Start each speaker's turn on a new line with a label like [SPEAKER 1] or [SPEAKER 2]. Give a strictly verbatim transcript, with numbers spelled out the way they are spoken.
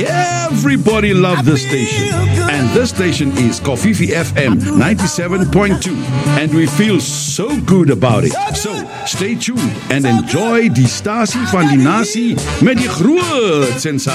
[SPEAKER 1] Everybody loves this station. And this station is Kofifi F M ninety-seven point two. And we feel so good about it. So, stay tuned and enjoy die stasie van die nasie met die groot sensasie.